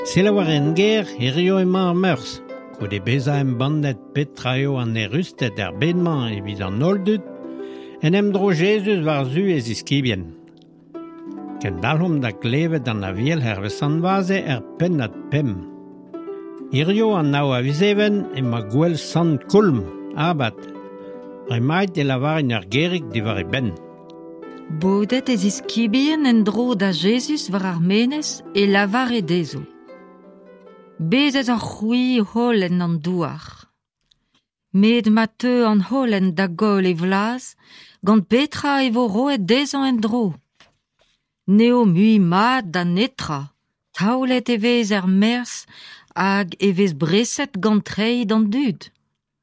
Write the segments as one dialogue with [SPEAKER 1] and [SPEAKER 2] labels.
[SPEAKER 1] Sela war en ger erio emañ meurs. Goude beza em bandet petraio an erustet bedman evit an oldut, en em dro Jesus war zu ez iskibien. Ken dalhom da glevet an aviel hervesan vaze pennat pem. Irio an nao aviseven ma gwell san kulm, abat. Remait de lavarin gerig di var ben.
[SPEAKER 2] Boudet ez iskibien en dro da Jesus war ar menez e lavar e dezo. Bezet ar c'hwi holen an douar. Med ma teu an holen da gol e vlas, gant petra e vo roet dezan en dro. Neo mui mat da netra, taoulet e vez er mers hag e vez breset gant treid an dud.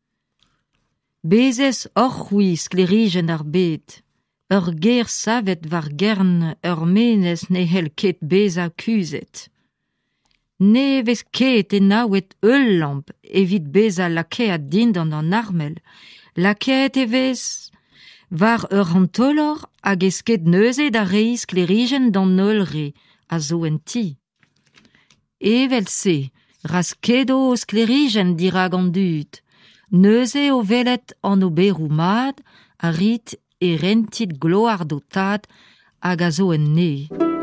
[SPEAKER 2] Bezes or c'hwi sklerijen ar bet. Ur ger savet var gern ur menez ne hel ket beza kuzet. Ne vez ket e naouet lamp evit beza lakeat dindan an armel, lakeat e vez var ur hantolor hag esket neuze da reiz klerijen dan nolre a zo en ti. Evel se, raskedo sklerijen dirag an dud, neuze o velet an oberou mad a rit e rentit gloar do tad hag a zo en ne.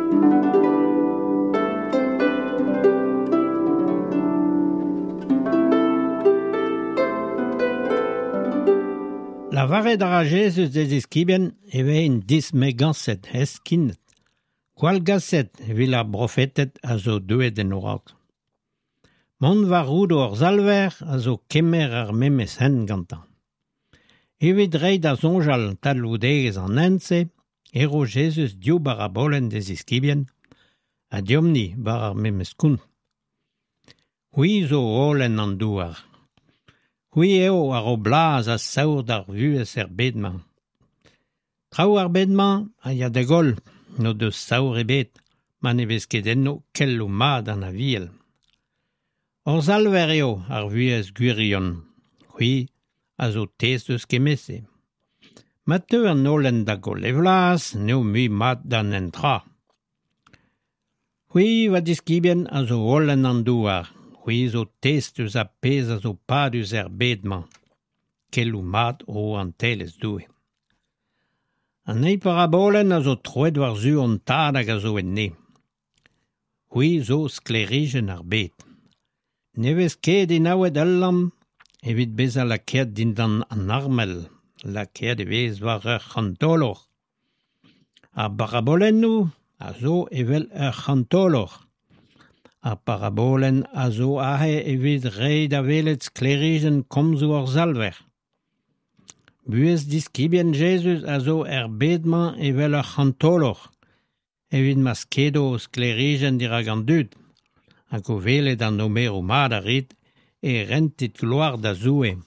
[SPEAKER 1] Lavaret ar Jesus ez iskibien eve en dis me ganset eskinnet. Gwal gaset vil ar brofetet a zo deuet en orak. Mont var roud or zalver a zo kemer ar memes hen gantan. Evit reid a zonjal tal loudegez an ense, ero Jesus dio bar a bolen des iskibien, a diomni bar ar memes koun. Hui zo holen an douar. Hui eo ar o blaz a saour d'ar vuez bedman. Traoù ar bedman a ya de gol, no deus saour bet, man e vez ket enno kello mad an a viel. Or zalver eo ar vuez gwirion, hui a zo tez deus kemese. Mateu an nolen da gol e vlas, neo mui mat dan en tra. Hui va diskibien a zo holen an douar. Hui zo testuz a pez a zo padus bedman. Kelou mat o an teles doue. An ei parabolen a zo troet war zu an tad hag a zo en ne. Hui zo sklerijen ar bet. Nevez ket e naouet allam, evit bez a laket dindan an armel. Laket e vez war ur c'hantolor. Ar parabolen nou a zo evel ur c'hantolor. Ar parabolen a zo ahe evit reid a velet sklerijen komzo ar zalver. Buez diskibien Jesus a zo bedman evel ar c'hantolor. Evit maskedo sklerijen dirag an dud. Hag o velet an omero mad a rit e rentit gloar da zoue.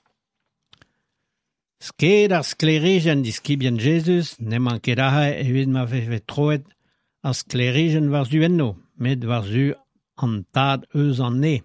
[SPEAKER 1] Sked ar sklerijen diskibien Jesus ne man ket ahe evit ma vefe troet ar sklerijen war zu enno, met war zu an tad eus an ne.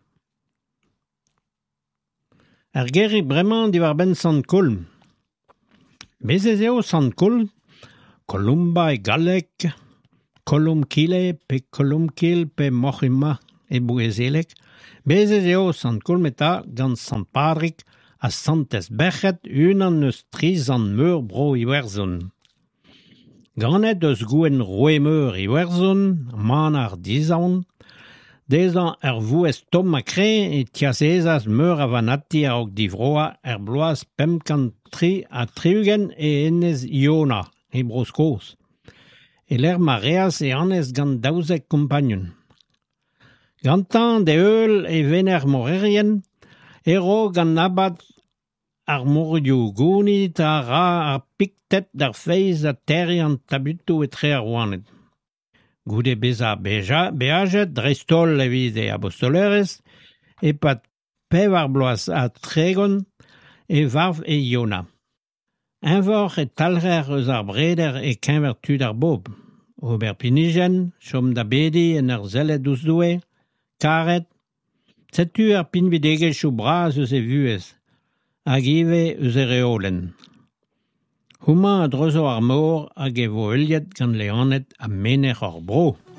[SPEAKER 1] Er gerig bremañ di war ben sant kolm. Bezez eo sant kolm, kolumba e galek, kolum kile pe kolum kil pe mochima e bouezelek. Bezez eo sant kolm eta gant sant Padrik a santes bechet unan eus triz an meur bro i werzon. Ganet eus gouen roe meur i werzon, man ar dizaon, dezan vouez tom a kre e tiazezaz meur a vanati a ok divroa bloaz pemkant tri a triugen e enez iona e broskoz. E l'er mareas e anez gant daouzek kompagnon. Gantan de eul e vener morerien, ero gant nabat ar mordio gouni ta ra ar piktet d'ar feiz a terri an tabuto e tre ar oanet. Goude beza beajet, drestol evit e apostolerez, e pat pev ar bloaz a tregon e varv e iona. Envor e talrer eus ar breder e kenvertud ar bob. Ober pinigen, chom da bedi en ar zellet ouz doue, karet, setu ar pinvidegel chou braz eus e vuez, hag ive eus e reolen. Houmañ a dreuzo ar mor hag e vo euliet gant leanet a mener ar bro.